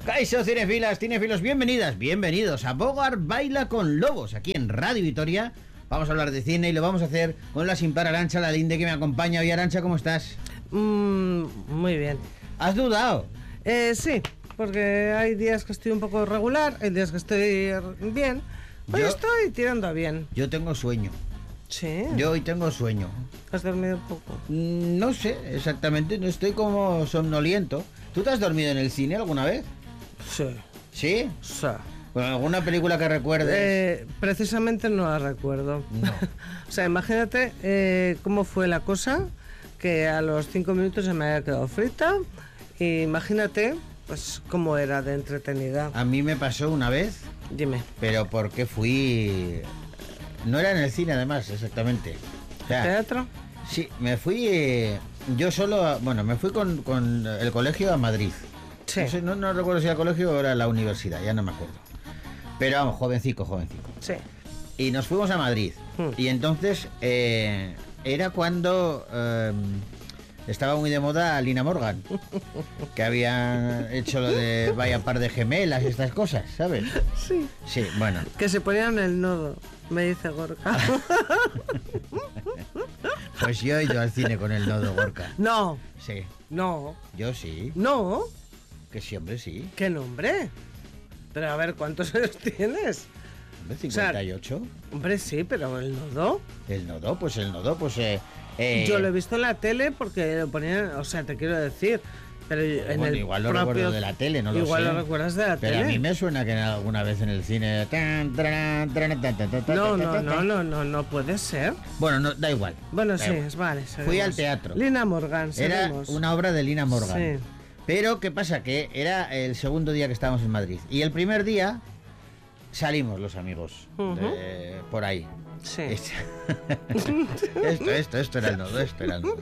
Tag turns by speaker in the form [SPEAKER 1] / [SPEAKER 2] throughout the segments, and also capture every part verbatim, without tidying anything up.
[SPEAKER 1] Caixo, cinefilas, cinefilos, bienvenidas, bienvenidos a Bogart Baila con Lobos, aquí en Radio Vitoria. Vamos a hablar de cine y lo vamos a hacer con la sin par Arantxa Lalinde, que me acompaña hoy. Arantxa, ¿cómo estás?
[SPEAKER 2] Mm, muy bien.
[SPEAKER 1] ¿Has dudado?
[SPEAKER 2] Eh, sí, porque hay días que estoy un poco regular, hay días que estoy bien. Hoy
[SPEAKER 1] Yo-
[SPEAKER 2] estoy tirando a bien.
[SPEAKER 1] Yo tengo sueño.
[SPEAKER 2] Sí.
[SPEAKER 1] Yo hoy tengo sueño.
[SPEAKER 2] ¿Has dormido un poco?
[SPEAKER 1] Mm, No sé exactamente, no estoy como somnoliento. ¿Tú te has dormido en el cine alguna vez?
[SPEAKER 2] Sí.
[SPEAKER 1] ¿Sí?
[SPEAKER 2] Sí.
[SPEAKER 1] ¿Con alguna película que recuerdes?
[SPEAKER 2] Eh, precisamente no la recuerdo.
[SPEAKER 1] No.
[SPEAKER 2] O sea, imagínate eh, cómo fue la cosa, que a los cinco minutos se me había quedado frita. Y imagínate, pues, cómo era de entretenida.
[SPEAKER 1] A mí me pasó una vez,
[SPEAKER 2] Dime.
[SPEAKER 1] pero porque fui... No era en el cine, además, exactamente. O sea,
[SPEAKER 2] ¿Teatro?
[SPEAKER 1] sí, me fui eh, yo solo, a- bueno, me fui con, con el colegio a Madrid.
[SPEAKER 2] Sí.
[SPEAKER 1] No, sé, no, no recuerdo si era colegio o era la universidad, ya no me acuerdo. Pero vamos, jovencico, jovencico.
[SPEAKER 2] Sí.
[SPEAKER 1] Y nos fuimos a Madrid.
[SPEAKER 2] Hmm.
[SPEAKER 1] Y entonces eh, era cuando eh, estaba muy de moda Lina Morgan, que habían hecho lo de vaya par de gemelas y estas cosas, ¿sabes?
[SPEAKER 2] Sí.
[SPEAKER 1] Sí, bueno.
[SPEAKER 2] Que se ponían el nodo, me dice Gorka.
[SPEAKER 1] Pues yo he ido al cine con el nodo Gorka.
[SPEAKER 2] No,
[SPEAKER 1] Sí,
[SPEAKER 2] no,
[SPEAKER 1] yo sí.
[SPEAKER 2] no.
[SPEAKER 1] Que sí, hombre, sí.
[SPEAKER 2] ¿Qué nombre? Pero a ver, ¿cuántos años tienes?
[SPEAKER 1] Hombre, cincuenta y ocho.
[SPEAKER 2] Hombre, sí, pero el nodo.
[SPEAKER 1] El nodo, pues el nodo, pues... Eh, eh,
[SPEAKER 2] Yo lo he visto en la tele porque lo ponían, o sea, te quiero decir. Pero en
[SPEAKER 1] bueno,
[SPEAKER 2] el
[SPEAKER 1] igual lo
[SPEAKER 2] propio-
[SPEAKER 1] recuerdo de la tele, no lo
[SPEAKER 2] Igual
[SPEAKER 1] sé.
[SPEAKER 2] lo recuerdas de la
[SPEAKER 1] Pero
[SPEAKER 2] tele.
[SPEAKER 1] a mí me suena que alguna vez en el cine... tan, taran, taran, tan, tan, tan,
[SPEAKER 2] No,
[SPEAKER 1] tan,
[SPEAKER 2] no,
[SPEAKER 1] tan,
[SPEAKER 2] no,
[SPEAKER 1] tan.
[SPEAKER 2] no, no, no puede ser.
[SPEAKER 1] Bueno, no, da igual.
[SPEAKER 2] Bueno,
[SPEAKER 1] Da
[SPEAKER 2] sí,
[SPEAKER 1] igual.
[SPEAKER 2] es vale.
[SPEAKER 1] Fui
[SPEAKER 2] seguimos.
[SPEAKER 1] al teatro.
[SPEAKER 2] Lina Morgan,
[SPEAKER 1] Era
[SPEAKER 2] seguimos.
[SPEAKER 1] una obra de Lina Morgan.
[SPEAKER 2] Sí.
[SPEAKER 1] Pero, ¿qué pasa? Que era el segundo día que estábamos en Madrid. Y el primer día salimos los amigos
[SPEAKER 2] Ujú.
[SPEAKER 1] de- por ahí.
[SPEAKER 2] Sí.
[SPEAKER 1] Es- esto, esto, esto era el nodo, esto era el nodo.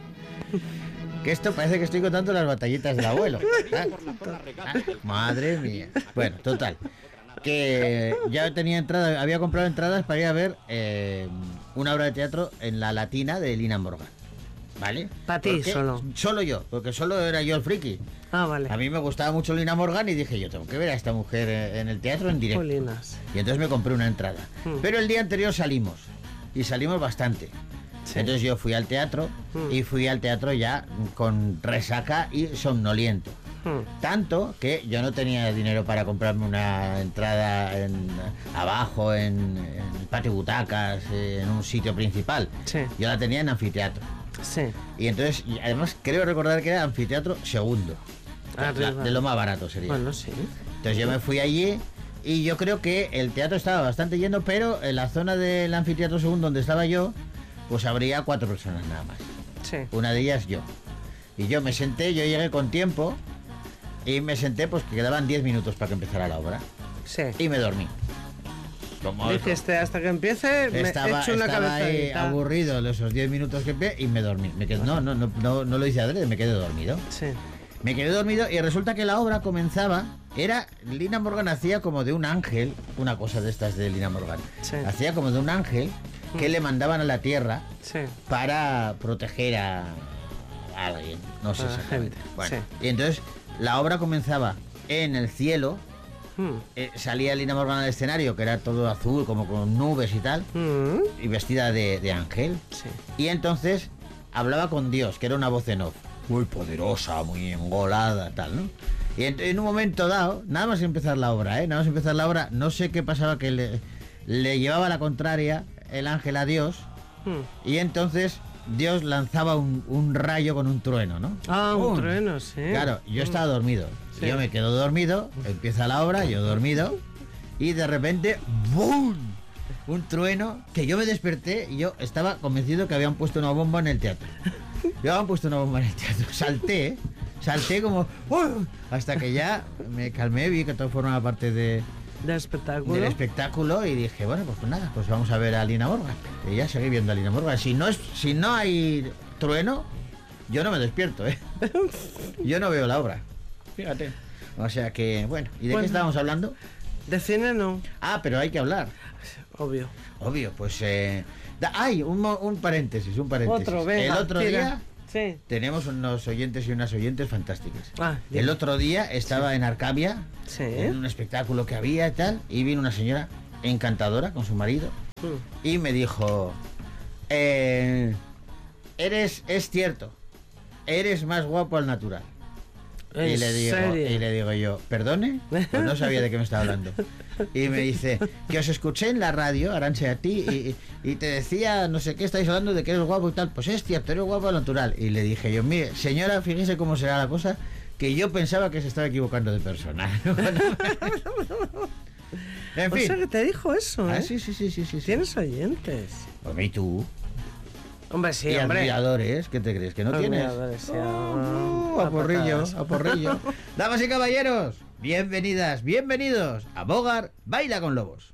[SPEAKER 1] Que esto parece que estoy contando las batallitas del abuelo. Ah, ah, madre mía. Bueno, total. Que ya tenía entrada, había comprado entradas para ir a ver eh, una obra de teatro en la Latina de Lina Morgan. ¿Vale?
[SPEAKER 2] Pa' ti
[SPEAKER 1] Porque-
[SPEAKER 2] solo.
[SPEAKER 1] Solo yo, porque solo era yo el friki.
[SPEAKER 2] Ah, vale.
[SPEAKER 1] A mí me gustaba mucho Lina Morgan y dije, yo tengo que ver a esta mujer eh, en el teatro en directo.
[SPEAKER 2] Jolinas.
[SPEAKER 1] Y entonces me compré una entrada.
[SPEAKER 2] Hmm.
[SPEAKER 1] Pero el día anterior salimos. Y salimos bastante.
[SPEAKER 2] Sí.
[SPEAKER 1] Entonces yo fui al teatro
[SPEAKER 2] Hmm.
[SPEAKER 1] y fui al teatro ya con resaca y somnoliento.
[SPEAKER 2] Hmm.
[SPEAKER 1] Tanto que yo no tenía dinero para comprarme una entrada en, abajo, en, en el patio butacas, eh, en un sitio principal.
[SPEAKER 2] Sí.
[SPEAKER 1] Yo la tenía en anfiteatro.
[SPEAKER 2] Sí.
[SPEAKER 1] Y entonces, y además creo recordar que era anfiteatro segundo.
[SPEAKER 2] Arriba.
[SPEAKER 1] La- de lo más barato sería.
[SPEAKER 2] Bueno, sí.
[SPEAKER 1] Entonces yo me fui allí y yo creo que el teatro estaba bastante lleno, pero en la zona del anfiteatro segundo donde estaba yo, pues habría cuatro personas nada más.
[SPEAKER 2] Sí.
[SPEAKER 1] Una de ellas yo. Y yo me senté, yo llegué con tiempo y me senté pues que quedaban diez minutos para que empezara la obra.
[SPEAKER 2] Sí.
[SPEAKER 1] Y me dormí. Como
[SPEAKER 2] Dijiste, hasta que empiece, me
[SPEAKER 1] estaba,
[SPEAKER 2] echo una
[SPEAKER 1] estaba ahí
[SPEAKER 2] cabezadita.
[SPEAKER 1] aburrido esos diez minutos que pe- y me dormí. Me quedé, no, no, no, no, no lo hice adrede, me quedé dormido.
[SPEAKER 2] Sí.
[SPEAKER 1] Me quedé dormido y resulta que la obra comenzaba. Era. Lina Morgan hacía como de un ángel. Una cosa de estas de Lina Morgan.
[SPEAKER 2] Sí.
[SPEAKER 1] Hacía como de un ángel que
[SPEAKER 2] Mm.
[SPEAKER 1] le mandaban a la tierra
[SPEAKER 2] Sí.
[SPEAKER 1] para proteger a, a alguien. No sé
[SPEAKER 2] A la
[SPEAKER 1] exactamente.
[SPEAKER 2] gente,
[SPEAKER 1] Bueno,
[SPEAKER 2] sí.
[SPEAKER 1] y entonces la obra comenzaba en el cielo.
[SPEAKER 2] Hmm.
[SPEAKER 1] eh, salía Lina Morgan al escenario, que era todo azul, como con nubes y tal.
[SPEAKER 2] Hmm.
[SPEAKER 1] Y vestida de, de ángel.
[SPEAKER 2] Sí.
[SPEAKER 1] Y entonces hablaba con Dios, que era una voz en off. Muy poderosa, muy engolada, tal, ¿no? Y en, en un momento dado, nada más empezar la obra, ¿eh? Nada más empezar la obra, no sé qué pasaba, que le, le llevaba la contraria el ángel a Dios.
[SPEAKER 2] Hmm.
[SPEAKER 1] Y entonces Dios lanzaba un, un rayo con un trueno, ¿no?
[SPEAKER 2] Ah, un
[SPEAKER 1] ¡Pum!
[SPEAKER 2] trueno, sí.
[SPEAKER 1] Claro, yo estaba dormido.
[SPEAKER 2] Sí.
[SPEAKER 1] Yo me quedo dormido, empieza la obra, yo dormido, y de repente, ¡bum! Un trueno, que yo me desperté y yo estaba convencido que habían puesto una bomba en el teatro. Yo habían puesto una bomba en el teatro. Salté, salté como, ¡uh! Hasta que ya me calmé, vi que todo formaba parte de,
[SPEAKER 2] De espectáculo.
[SPEAKER 1] del espectáculo y dije, bueno, pues, pues nada, pues vamos a ver a Lina Morgan. Y ya seguí viendo a Lina Morgan. Si no, es, si no hay trueno, yo no me despierto, ¿eh? Yo no veo la obra. Fíjate. O sea que, bueno, ¿y de
[SPEAKER 2] Bueno.
[SPEAKER 1] qué estábamos hablando?
[SPEAKER 2] De cine no,
[SPEAKER 1] Ah, pero hay que hablar.
[SPEAKER 2] obvio.
[SPEAKER 1] Obvio, pues... Eh, da- ¡Ay! Un, mo- un paréntesis, un paréntesis.
[SPEAKER 2] Otro, venga.
[SPEAKER 1] El otro
[SPEAKER 2] tira.
[SPEAKER 1] día
[SPEAKER 2] Sí.
[SPEAKER 1] tenemos unos oyentes y unas oyentes fantásticas.
[SPEAKER 2] Ah,
[SPEAKER 1] El
[SPEAKER 2] dime.
[SPEAKER 1] otro día estaba en Arcavia
[SPEAKER 2] Sí.
[SPEAKER 1] en un espectáculo que había y tal, y vino una señora encantadora con su marido
[SPEAKER 2] Mm.
[SPEAKER 1] y me dijo, eh, eres, es cierto, eres más guapo al natural.
[SPEAKER 2] ¿En
[SPEAKER 1] Y le, digo,
[SPEAKER 2] serio?
[SPEAKER 1] y le digo yo, ¿perdone? Pues no sabía de qué me estaba hablando. Y me dice, que os escuché en la radio, Arantxa, a ti, y, y te decía, no sé qué, estáis hablando de que eres guapo y tal. Pues es cierto, eres guapo al natural. Y le dije yo, mire, señora, fíjese cómo será la cosa, que yo pensaba que se estaba equivocando de persona. En
[SPEAKER 2] O
[SPEAKER 1] fin.
[SPEAKER 2] sea que te dijo eso, ¿eh?
[SPEAKER 1] Ah, sí, sí, sí, sí, sí. sí.
[SPEAKER 2] Tienes oyentes.
[SPEAKER 1] Pues y tú.
[SPEAKER 2] Hombre, sí,
[SPEAKER 1] y
[SPEAKER 2] hombre.
[SPEAKER 1] admiradores, ¿qué te crees? ¿Que no tienes?
[SPEAKER 2] Admiradores, sí,
[SPEAKER 1] Oh,
[SPEAKER 2] ah,
[SPEAKER 1] a porrillo,
[SPEAKER 2] patadas.
[SPEAKER 1] a porrillo. Damas y caballeros, bienvenidas, bienvenidos a Bogart Baila con Lobos.